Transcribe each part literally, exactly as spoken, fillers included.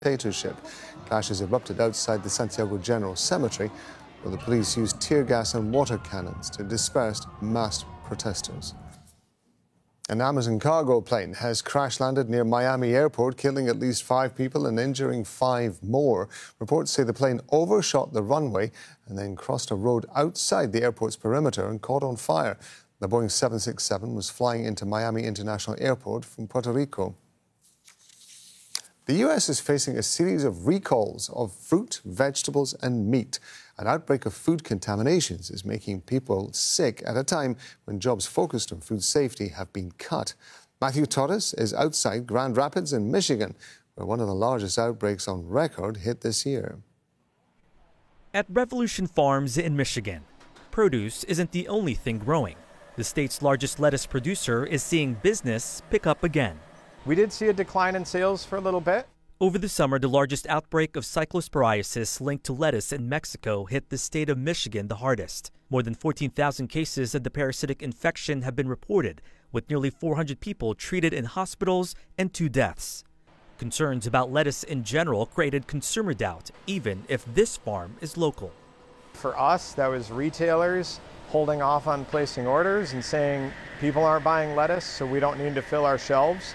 dictatorship. Clashes erupted outside the Santiago General Cemetery, where the police used tear gas and water cannons to disperse massed protesters. An Amazon cargo plane has crash-landed near Miami Airport, killing at least five people and injuring five more. Reports say the plane overshot the runway and then crossed a road outside the airport's perimeter and caught on fire. The Boeing seven sixty-seven was flying into Miami International Airport from Puerto Rico. The U S is facing a series of recalls of fruit, vegetables and meat. An outbreak of food contaminations is making people sick at a time when jobs focused on food safety have been cut. Matthew Torres is outside Grand Rapids in Michigan, where one of the largest outbreaks on record hit this year. At Revolution Farms in Michigan, produce isn't the only thing growing. The state's largest lettuce producer is seeing business pick up again. We did see a decline in sales for a little bit. Over the summer, the largest outbreak of cyclosporiasis linked to lettuce in Mexico hit the state of Michigan the hardest. More than fourteen thousand cases of the parasitic infection have been reported, with nearly four hundred people treated in hospitals and two deaths. Concerns about lettuce in general created consumer doubt, even if this farm is local. For us, that was retailers holding off on placing orders and saying people aren't buying lettuce, so we don't need to fill our shelves.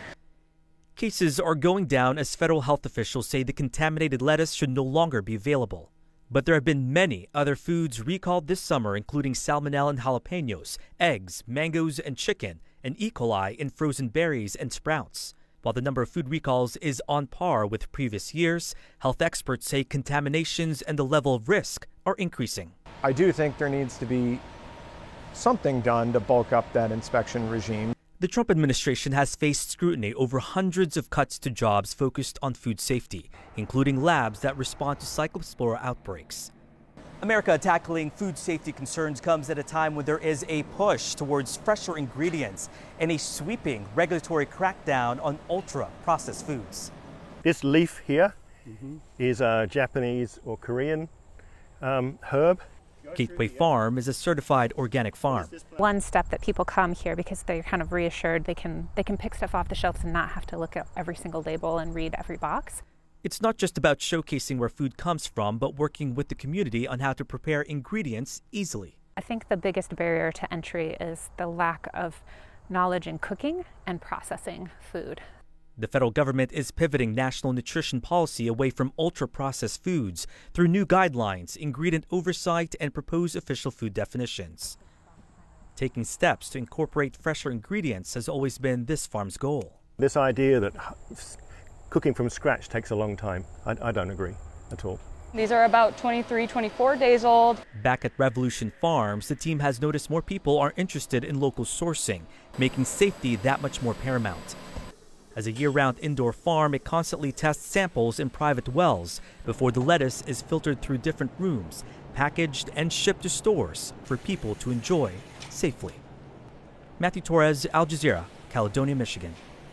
Cases are going down as federal health officials say the contaminated lettuce should no longer be available. But there have been many other foods recalled this summer, including salmonella in jalapenos, eggs, mangoes, and chicken, and E. coli in frozen berries and sprouts. While the number of food recalls is on par with previous years, health experts say contaminations and the level of risk are increasing. I do think there needs to be something done to bulk up that inspection regime. The Trump administration has faced scrutiny over hundreds of cuts to jobs focused on food safety, including labs that respond to Cyclospora outbreaks. America tackling food safety concerns comes at a time when there is a push towards fresher ingredients and a sweeping regulatory crackdown on ultra-processed foods. This leaf here mm-hmm. is a Japanese or Korean um, herb. Gateway Farm is a certified organic farm. One step that people come here because they're kind of reassured they can they can pick stuff off the shelves and not have to look at every single label and read every box. It's not just about showcasing where food comes from, but working with the community on how to prepare ingredients easily. I think the biggest barrier to entry is the lack of knowledge in cooking and processing food. The federal government is pivoting national nutrition policy away from ultra-processed foods through new guidelines, ingredient oversight, and proposed official food definitions. Taking steps to incorporate fresher ingredients has always been this farm's goal. This idea that cooking from scratch takes a long time, I, I don't agree at all. These are about twenty-three, twenty-four days old. Back at Revolution Farms, the team has noticed more people are interested in local sourcing, making safety that much more paramount. As a year-round indoor farm, it constantly tests samples in private wells before the lettuce is filtered through different rooms, packaged and shipped to stores for people to enjoy safely. Matthew Torres, Al Jazeera, Caledonia, Michigan.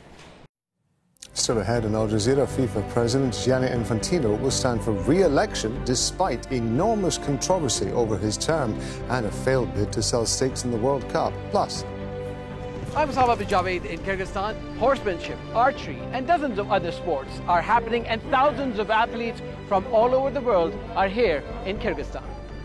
Still ahead on Al Jazeera, FIFA President Gianni Infantino will stand for re-election despite enormous controversy over his term and a failed bid to sell stakes in the World Cup. Plus, I'm Osama bin Javid in Kyrgyzstan. Horsemanship, archery, and dozens of other sports are happening, and thousands of athletes from all over the world are here in Kyrgyzstan.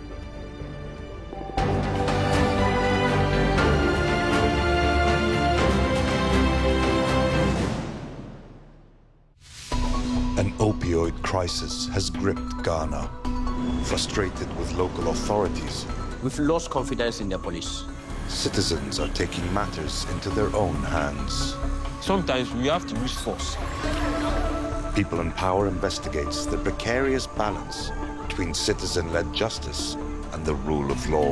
An opioid crisis has gripped Ghana. Frustrated with local authorities, we've lost confidence in the police. Citizens are taking matters into their own hands. Sometimes we have to use force. People in Power investigates the precarious balance between citizen-led justice and the rule of law.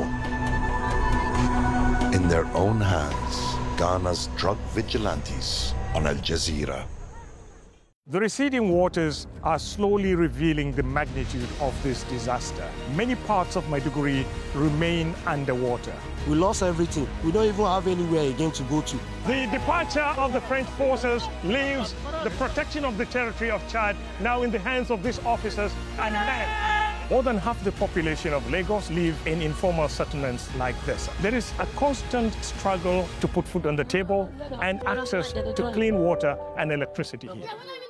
In their own hands, Ghana's drug vigilantes on Al Jazeera. The receding waters are slowly revealing the magnitude of this disaster. Many parts of Maiduguri remain underwater. We lost everything. We don't even have anywhere again to go to. The departure of the French forces leaves the protection of the territory of Chad now in the hands of these officers and men. More than half the population of Lagos live in informal settlements like this. There is a constant struggle to put food on the table and access to clean water and electricity here.